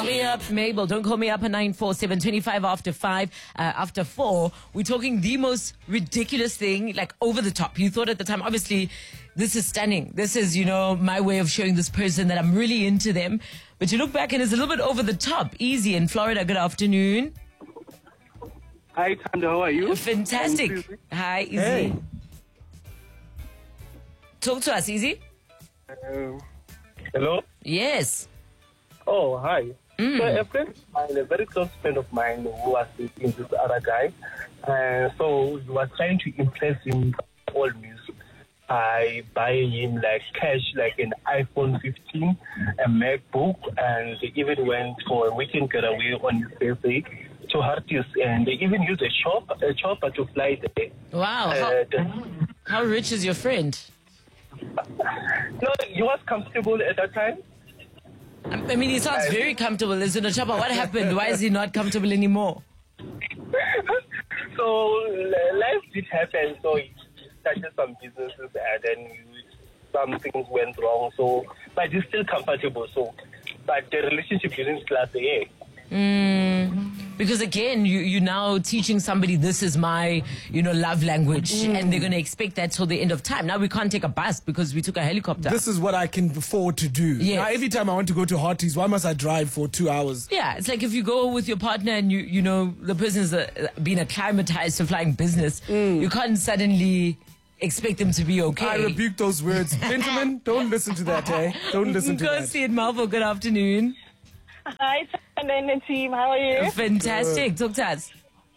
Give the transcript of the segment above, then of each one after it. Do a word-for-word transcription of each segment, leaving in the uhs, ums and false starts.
Call me up, Mabel. Don't call me up at nine four seven, twenty-five after five, uh, after four. We're talking the most ridiculous thing, like over the top. You thought at the time, obviously, this is stunning. This is, you know, my way of showing this person that I'm really into them. But you look back and it's a little bit over the top. Easy in Florida. Good afternoon. Hi, Tanda. How are you? Fantastic. Hi, Easy. Hey. Talk to us, Easy. Um, hello? Yes. Oh, hi. Mm. So a friend of mine, a very close friend of mine who was dating this other guy. Uh, so he was trying to impress him always by buying him like cash, like an iPhone fifteen, a MacBook, and they even went for a weekend getaway on his birthday to Hartis, and they even used a chopper, a chopper to fly there. Wow. Uh, How, the, how rich is your friend? no, he was comfortable at that time. I mean, he sounds very comfortable. Is it a chopper? What happened? Why is he not comfortable anymore? So l- life did happen. So he started some businesses, and then he, some things went wrong. So, but he's still comfortable. So, but the relationship didn't last a year. Mm, because again, you, you're now teaching somebody this is my, you know, love language, mm. and they're going to expect that till the end of time. Now we can't take a bus because we took a helicopter. This is what I can afford to do. Yes. Now, every time I want to go to Hotties, why must I drive for two hours? Yeah, it's like if you go with your partner and you, you know, the person's uh, been acclimatized to flying business, mm. you can't suddenly expect them to be okay. I rebuke those words. Gentlemen, don't listen to that, eh? Don't listen to Go that. see it, Marvel. Good afternoon. Hi, Tanda and the team. How are you? Fantastic. Talk to us.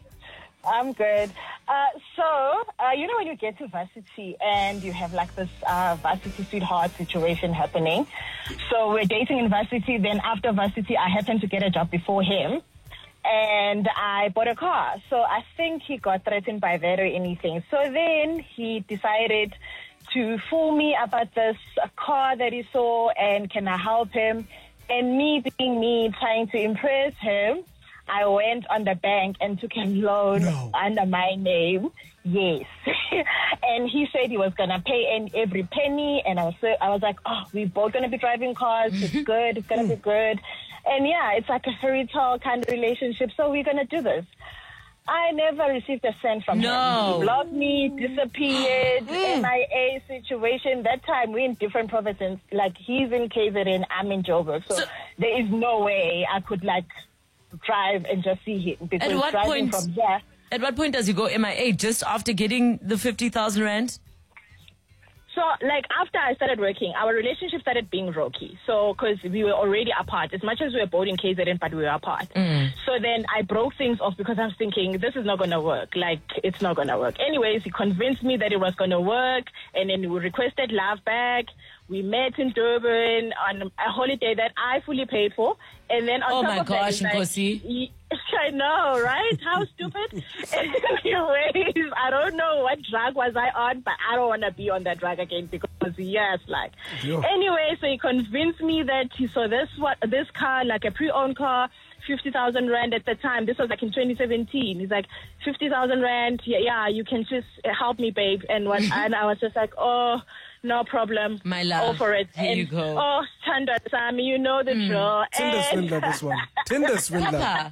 I'm good. Uh, so, uh, you know when you get to varsity and you have like this uh, varsity sweetheart situation happening. So we're dating in varsity. Then after varsity, I happened to get a job before him. And I bought a car. So I think he got threatened by that or anything. So then he decided to fool me about this uh, car that he saw and can I help him? And me being me, trying to impress him, I went on the bank and took a loan no. under my name. Yes. And he said he was going to pay in every penny. And I was so, I was like, oh, we're both going to be driving cars. It's good. It's going to be good. And yeah, it's like a fairy tale kind of relationship. So we're going to do this. I never received a cent from no. him. He blocked me, disappeared, M I A situation. That time we're in different provinces. Like he's in K Z N, I'm in Joburg. So, so there is no way I could like drive and just see him. Because at what driving point? From there, at what point does he go M I A? Just after getting the fifty thousand rand? So, like, after I started working, our relationship started being rocky. So, because we were already apart. As much as we were both in K Z N, but we were apart. Mm. So then I broke things off because I was thinking, this is not going to work. Like, it's not going to work. Anyways, he convinced me that it was going to work. And then we requested love back. We met in Durban on a holiday that I fully paid for. And then on oh top my of gosh, that, Nkosi. I know, right? How stupid. Anyways, I don't know what drug was I on, but I don't want to be on that drug again because, yes, like. Yo. Anyway, so he convinced me that he saw this what this car, like a pre-owned car, fifty thousand rand at the time. This was like in twenty seventeen. He's like, fifty thousand rand, yeah, yeah, you can just help me, babe. And, what, and I was just like, oh, no problem. My love. All for it. Here and, you go. Oh, Tanda, Sammy, you know the mm. drill. Tinder and swindler, this one. Tinder swindler. Papa.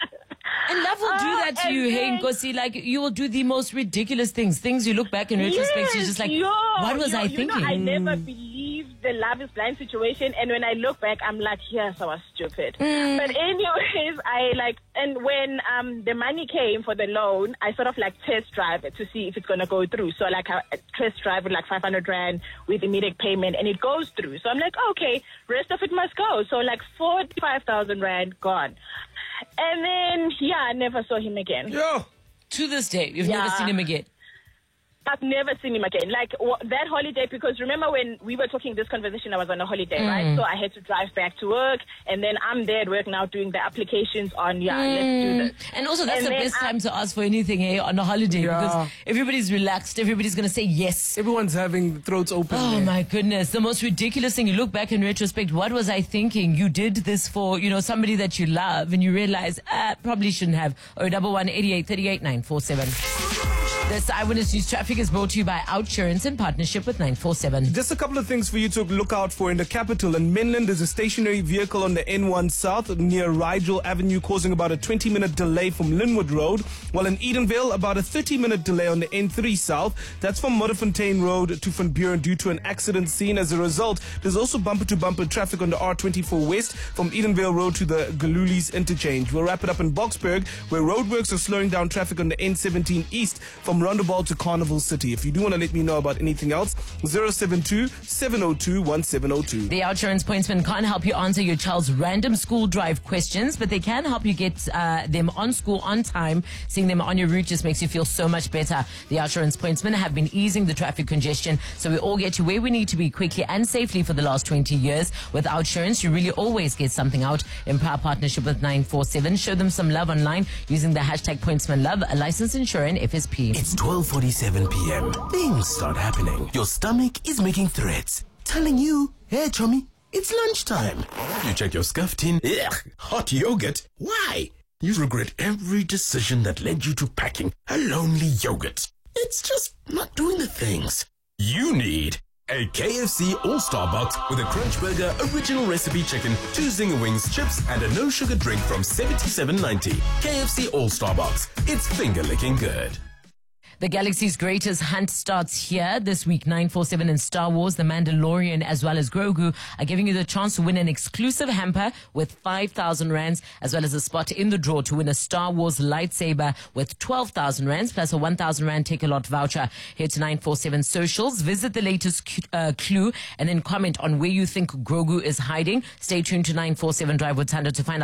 And love will do Oh, that to and you, hey, then- Nkosi. Like, you will do the most ridiculous things. Things you look back in retrospect, you're just like, yo, what was yo, I you thinking? Know, I never believed the love is blind situation. And when I look back, I'm like, yes, I was stupid. Mm. But anyways, I like, and when um the money came for the loan, I sort of like test drive it to see if it's going to go through. So like I test drive with like five hundred rand with immediate payment and it goes through. So I'm like, okay, rest of it must go. So like forty-five thousand rand gone. And then, yeah, I never saw him again. Yo. To this day, you've Yeah. never seen him again. I've never seen him again. Like w- that holiday, because remember when we were talking this conversation, I was on a holiday, Mm. right? So I had to drive back to work, and then I'm there at work now doing the applications on, yeah, Mm. let's do this. And also, that's And the then best I- time to ask for anything, hey, on a holiday, Yeah. because everybody's relaxed. Everybody's going to say yes. Everyone's having throats open. Oh there. my goodness. The most ridiculous thing. You look back in retrospect, what was I thinking? You did this for, you know, somebody that you love and you realize, ah, probably shouldn't have. oh one one, eight eight three eight, nine four seven. This Eyewitness News traffic is brought to you by Outsurance in partnership with nine four seven. Just a couple of things for you to look out for in the capital. In Menlyn, there's a stationary vehicle on the N one South near Rigel Avenue causing about a twenty minute delay from Linwood Road. While in Edenvale, about a thirty minute delay on the N three South. That's from Modderfontein Road to Van Buren due to an accident scene. As a result, there's also bumper-to-bumper traffic on the R twenty-four West from Edenvale Road to the Galulis interchange. We'll wrap it up in Boksburg, where roadworks are slowing down traffic on the N seventeen East from Rondebult to Carnival City. If you do want to let me know about anything else, zero seven two, seven zero two, one seven zero two. The Outsurance Pointsman can't help you answer your child's random school drive questions, but they can help you get uh, them on school on time. Seeing them on your route just makes you feel so much better. The Outsurance Pointsmen have been easing the traffic congestion, so we all get to where we need to be quickly and safely for the last twenty years. With Outsurance, you really always get something out. In proud partnership with nine four seven, show them some love online using the hashtag PointsmanLove, a licensed insurer and F S P. It's twelve forty-seven p.m. Things start happening. Your stomach is making threats, telling you, hey, chummy, it's lunchtime. You check your scuff tin. Ugh, hot yogurt. Why? You regret every decision that led you to packing a lonely yogurt. It's just not doing the things. You need a K F C All-Star Box with a Crunch Burger, original recipe chicken, two Zinger Wings, chips, and a no-sugar drink from seventy-seven ninety. K F C All-Star Box. It's finger-licking good. The galaxy's greatest hunt starts here this week. nine four seven and Star Wars, The Mandalorian, as well as Grogu are giving you the chance to win an exclusive hamper with five thousand rands, as well as a spot in the draw to win a Star Wars lightsaber with twelve thousand rands, plus a one thousand rand Take-A-Lot voucher. Head to nine four seven socials, visit the latest uh, clue, and then comment on where you think Grogu is hiding. Stay tuned to nine four seven Drive with Tanda to find out.